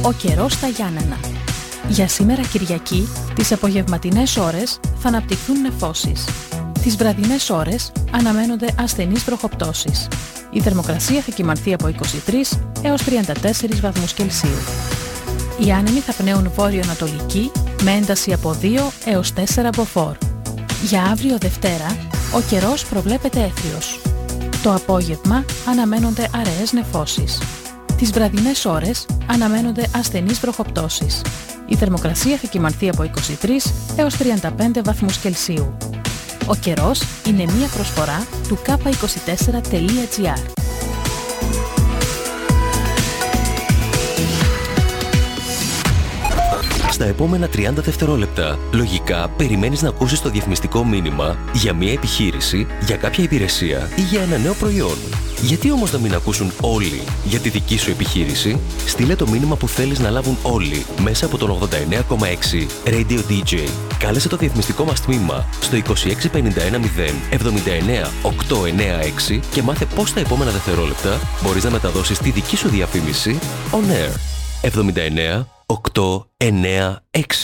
Ο καιρός στα Γιάννενα. Για σήμερα Κυριακή, τις απογευματινές ώρες θα αναπτυχθούν νεφώσεις. Τις βραδινές ώρες αναμένονται ασθενείς βροχοπτώσεις. Η θερμοκρασία θα κυμανθεί από 23 έως 34 βαθμούς Κελσίου. Οι άνεμοι θα πνέουν βόρειο-ανατολική με ένταση από 2 έως 4 μποφόρ. Για αύριο Δευτέρα, ο καιρός προβλέπεται έθριος. Το απόγευμα αναμένονται αραιές νεφώσεις. Τις βραδινές ώρες αναμένονται ασθενείς βροχοπτώσεις. Η θερμοκρασία θα κυμανθεί από 23 έως 35 βαθμούς Κελσίου. Ο καιρός είναι μία προσφορά του k24.gr. Στα επόμενα 30 δευτερόλεπτα, λογικά περιμένεις να ακούσεις το διαφημιστικό μήνυμα για μια επιχείρηση, για κάποια υπηρεσία ή για ένα νέο προϊόν. Γιατί όμως να μην ακούσουν όλοι για τη δική σου επιχείρηση? Στείλε το μήνυμα που θέλεις να λάβουν όλοι μέσα από τον 89,6 Radio DJ. Κάλεσε το διαφημιστικό μας τμήμα στο 26510 79 896 και μάθε πώς στα επόμενα δευτερόλεπτα μπορείς να μεταδώσεις τη δική σου διαφήμιση on air. 79 896